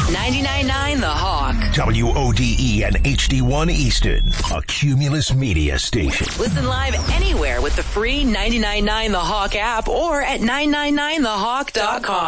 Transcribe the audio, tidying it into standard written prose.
99.9 The Hawk. WODE and HD1 Easton, a Cumulus Media station. Listen live anywhere with the free 99.9 The Hawk app or at 999thehawk.com.